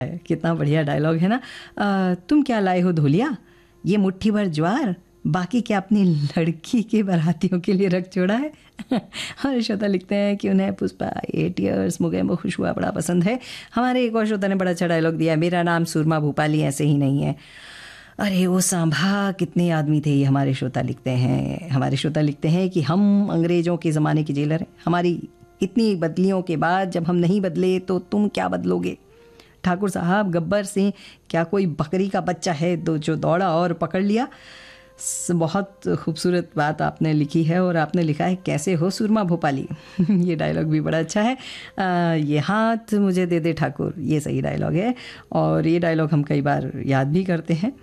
कितना बढ़िया डायलॉग है ना। तुम क्या लाए हो धोलिया, ये मुट्ठी भर ज्वार, बाकी क्या अपनी लड़की के बारातियों के लिए रख छोड़ा है। और श्रोता लिखते हैं कि उन्हें पुष्पा 8 इयर्स मुगे में खुश हुआ बड़ा पसंद है। हमारे एक और श्रोता ने बड़ा अच्छा डायलॉग दिया, मेरा नाम सूरमा भूपाली ऐसे ही नहीं है। अरे वो सांभा कितने आदमी थे, ये हमारे श्रोता लिखते हैं कि हम अंग्रेज़ों के ज़माने के जेलर हैं। हमारी इतनी बदलियों के बाद जब हम नहीं बदले तो तुम क्या बदलोगे। ठाकुर साहब, गब्बर सिंह क्या कोई बकरी का बच्चा है जो दौड़ा और पकड़ लिया। बहुत खूबसूरत बात आपने लिखी है और आपने लिखा है कैसे हो सूरमा भोपाली। ये डायलॉग भी बड़ा अच्छा है। ये हाथ मुझे दे दे ठाकुर, ये सही डायलॉग है और ये डायलॉग हम कई बार याद भी करते हैं।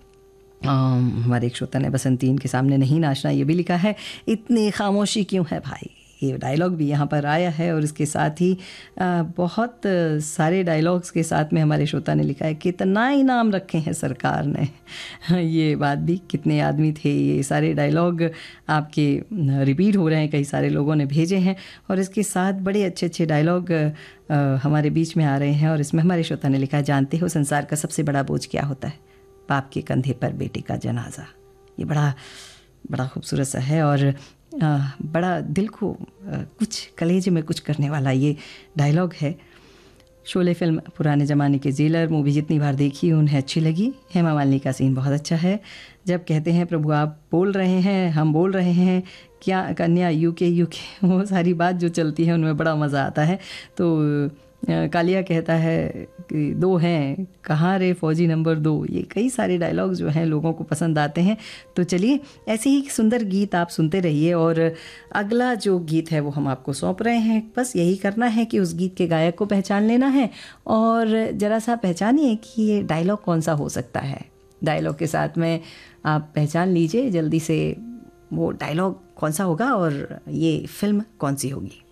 हमारे एक श्रोता ने बसंतीन के सामने नहीं नाचना ये भी लिखा है, इतनी खामोशी क्यों है भाई, ये डायलॉग भी यहाँ पर आया है। और इसके साथ ही बहुत सारे डायलॉग्स के साथ में हमारे श्रोता ने लिखा है कितना इनाम रखे हैं सरकार ने। ये बात भी, कितने आदमी थे, ये सारे डायलॉग आपके रिपीट हो रहे हैं, कई सारे लोगों ने भेजे हैं और इसके साथ बड़े अच्छे अच्छे डायलॉग हमारे बीच में आ रहे हैं। और इसमें हमारे श्रोता ने लिखा है, जानते हो संसार का सबसे बड़ा बोझ क्या होता है, बाप के कंधे पर बेटे का जनाजा। ये बड़ा खूबसूरत सा है और बड़ा दिल को कुछ कलेजे में कुछ करने वाला ये डायलॉग है। शोले फिल्म पुराने ज़माने के जेलर मूवी जितनी बार देखी उन्हें अच्छी लगी। हेमा मालिनी का सीन बहुत अच्छा है जब कहते हैं प्रभु आप बोल रहे हैं हम बोल रहे हैं क्या कन्या यूके, वो सारी बात जो चलती है उनमें बड़ा मज़ा आता है। तो कालिया कहता है कि 2 हैं, कहाँ रे फौजी नंबर 2। ये कई सारे डायलॉग जो हैं लोगों को पसंद आते हैं। तो चलिए ऐसे ही सुंदर गीत आप सुनते रहिए और अगला जो गीत है वो हम आपको सौंप रहे हैं। बस यही करना है कि उस गीत के गायक को पहचान लेना है और ज़रा सा पहचानिए कि ये डायलॉग कौन सा हो सकता है। डायलॉग के साथ में आप पहचान लीजिए जल्दी से वो डायलॉग कौन सा होगा और ये फिल्म कौन सी होगी।